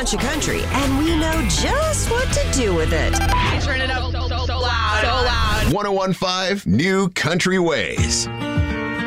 bunch of country, and we know just what to do with it. Turn it up so loud. 101.5 New Country Ways.